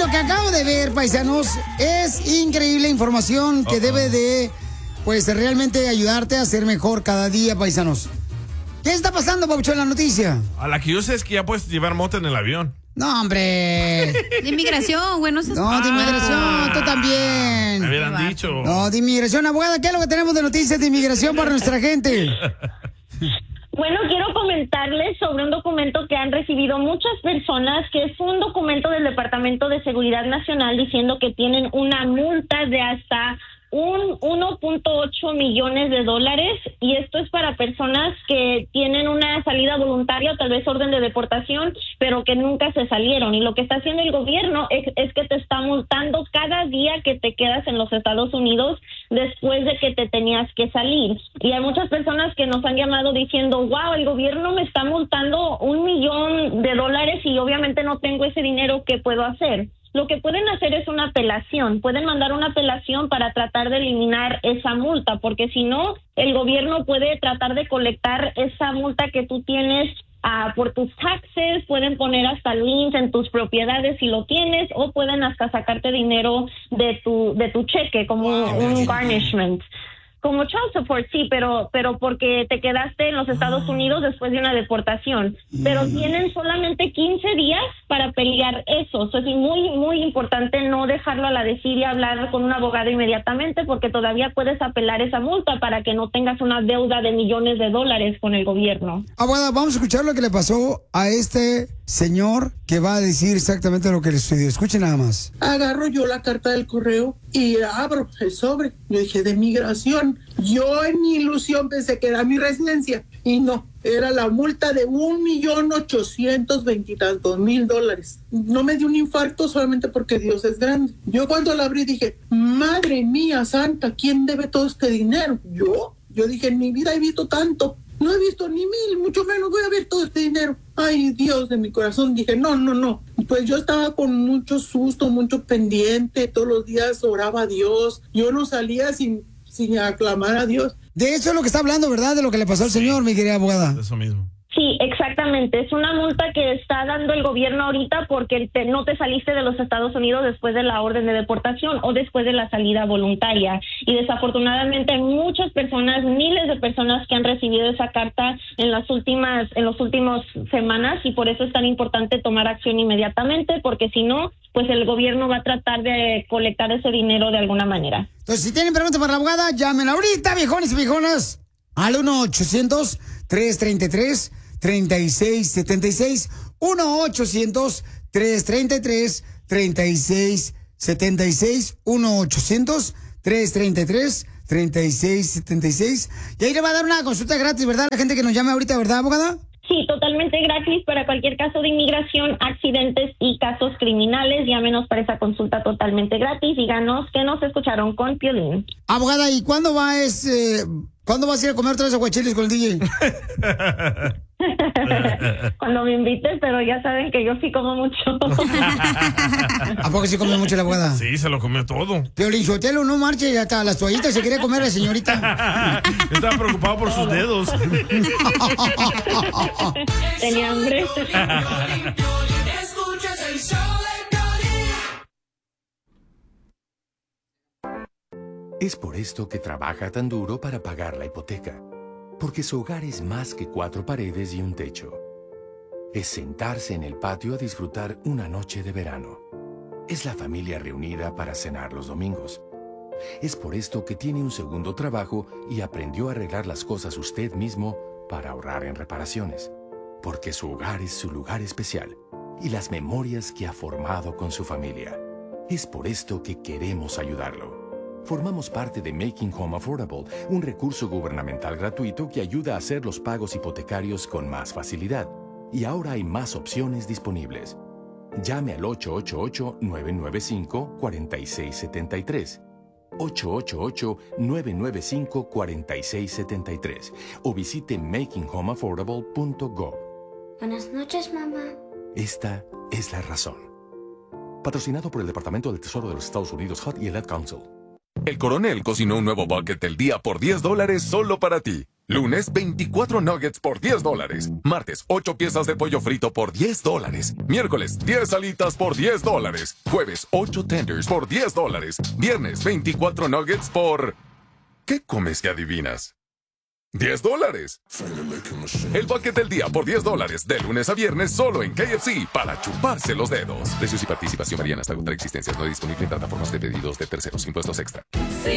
lo que acabo de ver, paisanos, es increíble información que debe de, pues, realmente ayudarte a ser mejor cada día, paisanos. ¿Qué está pasando, Pabuchón, en la noticia? A la que yo sé es que ya puedes llevar moto en el avión. No, hombre. De inmigración, güey, no seas... No, de inmigración, tú también. Me hubieran dicho. No, de inmigración, abogada, ¿qué es lo que tenemos de noticias de inmigración para nuestra gente? Bueno, quiero comentarles sobre un documento que han recibido muchas personas, que es un documento del Departamento de Seguridad Nacional diciendo que tienen una multa de hasta un 1.8 millones de dólares, y esto es para personas que tienen una salida voluntaria o tal vez orden de deportación, pero que nunca se salieron. Y lo que está haciendo el gobierno es que te está multando cada día que te quedas en los Estados Unidos después de que te tenías que salir. Y hay muchas personas que nos han llamado diciendo, wow, el gobierno me está multando $1 millón y obviamente no tengo ese dinero, ¿qué puedo hacer? Lo que pueden hacer es una apelación. Pueden mandar una apelación para tratar de eliminar esa multa, porque si no, el gobierno puede tratar de colectar esa multa que tú tienes por tus taxes. Pueden poner hasta liens en tus propiedades si lo tienes, o pueden hasta sacarte dinero de tu cheque como un garnishment. Como child support, sí, pero porque te quedaste en los Estados Unidos después de una deportación. Pero tienen solamente 15 días para pelear eso. O sea, es muy, muy importante no dejarlo a la desidia y hablar con un abogado inmediatamente, porque todavía puedes apelar esa multa para que no tengas una deuda de millones de dólares con el gobierno. Abogada, vamos a escuchar lo que le pasó a este señor que va a decir exactamente lo que le sucedió. Escuchen nada más. Agarro yo la carta del correo y abro el sobre. Yo dije, de migración. Yo en mi ilusión pensé que era mi residencia, y no, era la multa de $1.820 y tantos mil. No me dio un infarto solamente porque Dios es grande. Yo cuando la abrí dije, madre mía santa, ¿quién debe todo este dinero? Yo dije, en mi vida he visto tanto. No he visto ni 1,000, mucho menos voy a ver todo este dinero. Ay, Dios de mi corazón. Dije, no. Pues yo estaba con mucho susto, mucho pendiente. Todos los días oraba a Dios. Yo no salía sin aclamar a Dios. De eso es lo que está hablando, ¿verdad? De lo que le pasó al señor, mi querida abogada. Eso mismo. Sí, exactamente. Es una multa que está dando el gobierno ahorita porque no te saliste de los Estados Unidos después de la orden de deportación o después de la salida voluntaria. Y desafortunadamente hay muchas personas, miles de personas que han recibido esa carta en los últimos semanas, y por eso es tan importante tomar acción inmediatamente, porque si no, pues el gobierno va a tratar de colectar ese dinero de alguna manera. Entonces, si tienen preguntas para la abogada, llamen ahorita, viejones y viejonas, al 1-800-333-3676. 1-800-333-3676. 1-800-333-3676. Y ahí le va a dar una consulta gratis, ¿verdad? La gente que nos llame ahorita, ¿verdad, abogada? Sí, totalmente gratis para cualquier caso de inmigración, accidentes y casos criminales. Llámenos para esa consulta totalmente gratis. Díganos que nos escucharon con Piolín. Abogada, ¿y cuándo vas a ir a comer otra vez aguachiles con el DJ? Cuando me invites, pero ya saben que yo sí como mucho. ¿A poco sí come mucho la abogada? Sí, se lo comió todo. Piolín Sotelo, no marche, hasta las toallitas se quiere comer la señorita. Yo estaba preocupado por sus dedos. Tenía hambre. Es por esto que trabaja tan duro para pagar la hipoteca. Porque su hogar es más que 4 paredes y un techo. Es sentarse en el patio a disfrutar una noche de verano. Es la familia reunida para cenar los domingos. Es por esto que tiene un segundo trabajo y aprendió a arreglar las cosas usted mismo para ahorrar en reparaciones. Porque su hogar es su lugar especial y las memorias que ha formado con su familia. Es por esto que queremos ayudarlo. Formamos parte de Making Home Affordable, un recurso gubernamental gratuito que ayuda a hacer los pagos hipotecarios con más facilidad. Y ahora hay más opciones disponibles. Llame al 888-995-4673. 888-995-4673 o visite makinghomeaffordable.gov. Buenas noches, mamá. Esta es la razón. Patrocinado por el Departamento del Tesoro de los Estados Unidos, HUD y el Ad Council. El coronel cocinó un nuevo bucket del día por $10 solo para ti. Lunes, 24 nuggets por $10. Martes, 8 piezas de pollo frito por $10. Miércoles, 10 alitas por $10. Jueves, 8 tenders por $10. Viernes, 24 nuggets por... ¿Qué comes que adivinas? $10. El bucket del día por $10. De lunes a viernes solo en KFC para chuparse los dedos. Precios y participación varían hasta agotar existencias. No disponible en plataformas de pedidos de terceros. Impuestos extra.